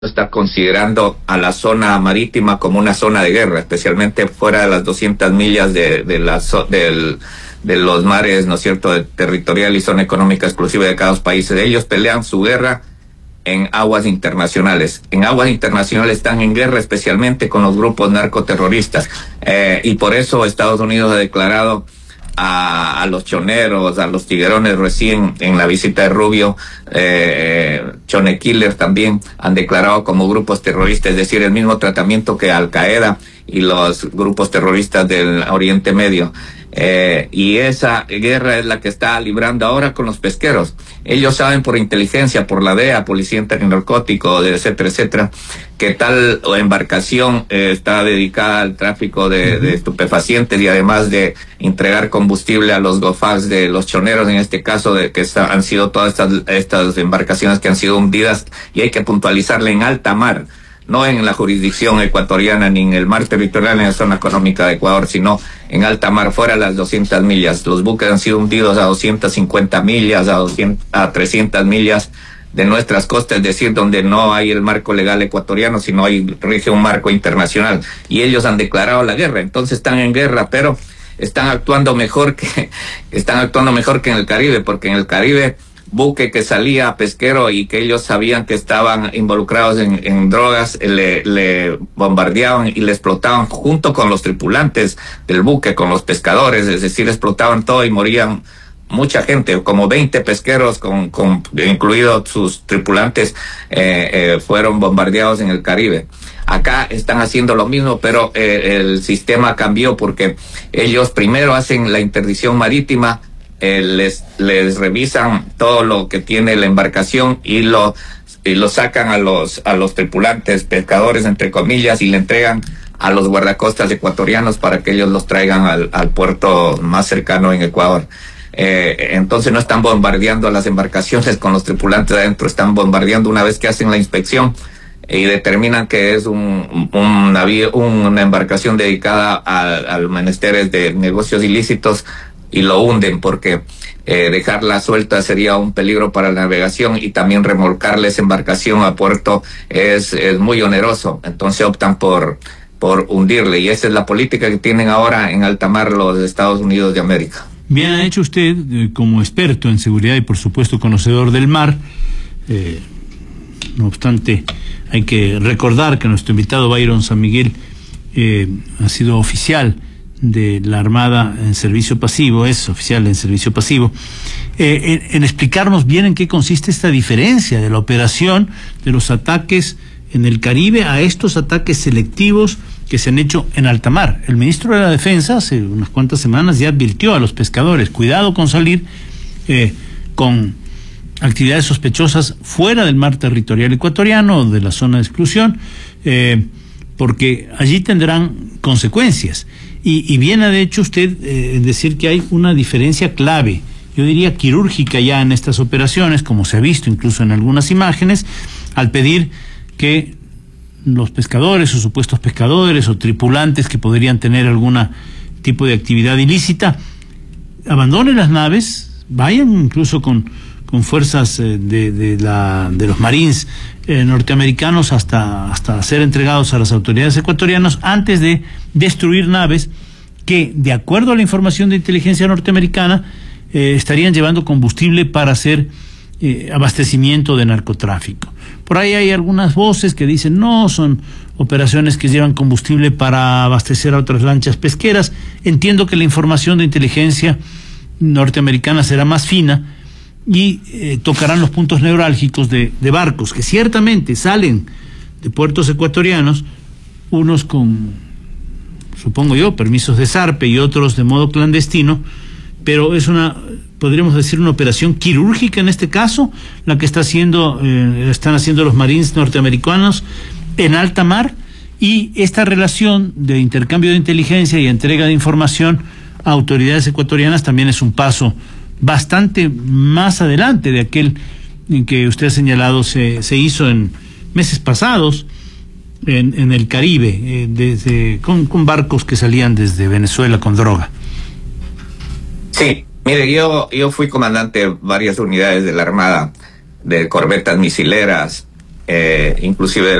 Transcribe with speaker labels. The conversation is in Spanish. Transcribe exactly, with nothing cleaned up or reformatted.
Speaker 1: está considerando a la zona marítima como una zona de guerra, especialmente fuera de las doscientas millas de, de, la, del, de los mares, ¿no es cierto?, de territorial y zona económica exclusiva de cada país. Ellos pelean su guerra en aguas internacionales. En aguas internacionales están en guerra especialmente con los grupos narcoterroristas. Eh, y por eso Estados Unidos ha declarado a, a los choneros, a los tiguerones recién en la visita de Rubio, eh, Chone Killer también han declarado como grupos terroristas, es decir, el mismo tratamiento que Al Qaeda y los grupos terroristas del Oriente Medio. Eh, y esa guerra es la que está librando ahora con los pesqueros. Ellos saben por inteligencia, por la D E A, Policía Antinarcótico, etcétera, etcétera, que tal embarcación eh, está dedicada al tráfico de, de estupefacientes y además de entregar combustible a los GOFACs de los choneros, en este caso, de que está, han sido todas estas, estas embarcaciones que han sido hundidas, y hay que puntualizarle en alta mar, no en la jurisdicción ecuatoriana ni en el mar territorial en la zona económica de Ecuador, sino en alta mar, fuera de las doscientas millas. Los buques han sido hundidos a doscientas cincuenta millas, a, doscientas, a trescientas millas de nuestras costas, es decir, donde no hay el marco legal ecuatoriano, sino hay rige un marco internacional. Y ellos han declarado la guerra, entonces están en guerra, pero están actuando mejor que, están actuando mejor que en el Caribe, porque en el Caribe, buque que salía pesquero y que ellos sabían que estaban involucrados en, en drogas, le, le bombardeaban y le explotaban junto con los tripulantes del buque, con los pescadores, es decir, explotaban todo y morían mucha gente, como veinte pesqueros, con, con incluidos sus tripulantes, eh, eh, fueron bombardeados en el Caribe. Acá están haciendo lo mismo, pero eh, el sistema cambió porque ellos primero hacen la interdicción marítima, Eh, les les revisan todo lo que tiene la embarcación y lo y lo sacan a los a los tripulantes, pescadores entre comillas, y le entregan a los guardacostas ecuatorianos para que ellos los traigan al, al puerto más cercano en Ecuador. Eh, entonces no están bombardeando las embarcaciones con los tripulantes adentro, están bombardeando una vez que hacen la inspección y determinan que es un, un navío, una embarcación dedicada a, a menesteres de negocios ilícitos, y lo hunden porque eh, dejarla suelta sería un peligro para la navegación, y también remolcarle esa embarcación a puerto es, es muy oneroso, entonces optan por, por hundirle, y esa es la política que tienen ahora en alta mar los Estados Unidos de América.
Speaker 2: Bien ha hecho usted, eh, como experto en seguridad y por supuesto conocedor del mar. Eh, no obstante, hay que recordar que nuestro invitado Byron San Miguel eh, ha sido oficial de la Armada en servicio pasivo, es oficial en servicio pasivo, eh, en, en explicarnos bien en qué consiste esta diferencia de la operación de los ataques en el Caribe a estos ataques selectivos que se han hecho en alta mar. El ministro de la Defensa hace unas cuantas semanas ya advirtió a los pescadores: cuidado con salir eh, con actividades sospechosas fuera del mar territorial ecuatoriano, de la zona de exclusión, eh, porque allí tendrán consecuencias. Y, y bien ha de hecho usted eh, decir que hay una diferencia clave, yo diría quirúrgica ya en estas operaciones, como se ha visto incluso en algunas imágenes, al pedir que los pescadores o supuestos pescadores o tripulantes que podrían tener algún tipo de actividad ilícita abandonen las naves, vayan incluso con, con fuerzas eh, de, de, la, de los Marines eh, norteamericanos hasta, hasta ser entregados a las autoridades ecuatorianas antes de destruir naves que, de acuerdo a la información de inteligencia norteamericana, eh, estarían llevando combustible para hacer eh, abastecimiento de narcotráfico. Por ahí hay algunas voces que dicen no, son operaciones que llevan combustible para abastecer a otras lanchas pesqueras. Entiendo que la información de inteligencia norteamericana será más fina y eh, tocarán los puntos neurálgicos de, de barcos que ciertamente salen de puertos ecuatorianos, unos con, supongo yo, permisos de zarpe y otros de modo clandestino, pero es una, podríamos decir, una operación quirúrgica en este caso, la que está haciendo, eh, están haciendo los Marines norteamericanos en alta mar, y esta relación de intercambio de inteligencia y entrega de información a autoridades ecuatorianas también es un paso bastante más adelante de aquel en que usted ha señalado se, se hizo en meses pasados en, en el Caribe, eh, desde, con, con barcos que salían desde Venezuela con droga.
Speaker 1: Sí, mire, yo, yo fui comandante de varias unidades de la Armada, de corbetas misileras, eh, inclusive